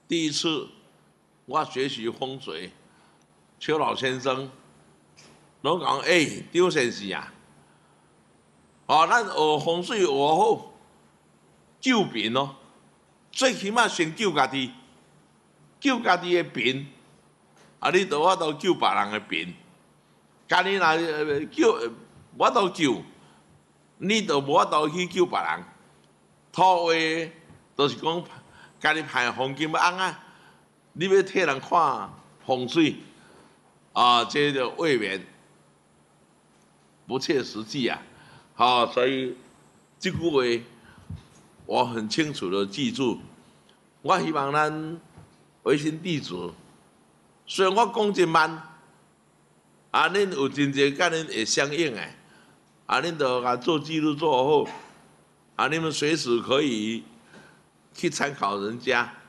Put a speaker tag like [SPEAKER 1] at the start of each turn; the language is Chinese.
[SPEAKER 1] 第一次我学习风水，邱老先生拢讲，张先生啊，咱学风水学好，救贫哦，最起码先救家己，救家己的贫，你就我都救别人的贫。家己若救我都救，你就无法度去救别人。土话就是讲，家己派黄金要红啊，你要替人看风水这个未免不切实际啊。所以这句话我很清楚的记住。我希望咱微信弟子，虽然我讲真慢。恁有真侪甲恁会相应诶，恁就甲做记录做好，你们随时可以去参考人家。